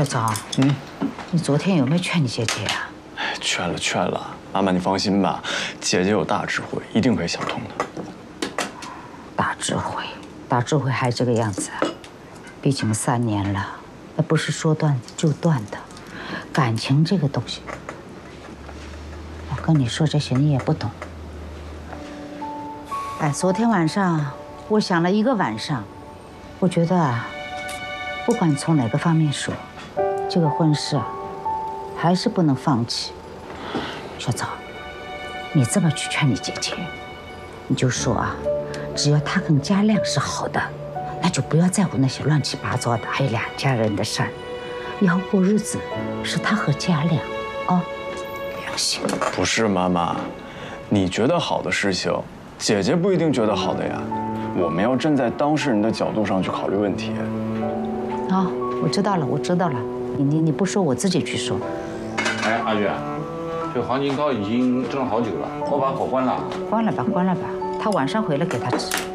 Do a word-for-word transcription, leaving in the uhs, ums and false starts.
小枣，嗯，你昨天有没有劝你姐姐呀？ 哎，劝了劝了，妈妈你放心吧，姐姐有大智慧，一定可以想通的。 大智慧，大智慧还这个样子，毕竟三年了，那不是说断就断的。感情这个东西，我跟你说这些你也不懂。哎，昨天晚上我想了一个晚上，我觉得啊，不管从哪个方面说，这个婚事啊，还是不能放弃。小枣，你这么去劝你姐姐，你就说啊，只要她跟嘉亮是好的，那就不要在乎那些乱七八糟的，还有两家人的事儿。以后过日子是她和嘉亮，啊，良心。 不是妈妈，你觉得好的事情，姐姐不一定觉得好的呀。我们要站在当事人的角度上去考虑问题。 啊，我知道了，我知道了。你你你不说，我自己去说。 哎，阿月，这黄金糕已经蒸了好久了，我把火关了。 关了吧，关了吧。他晚上回来给他吃。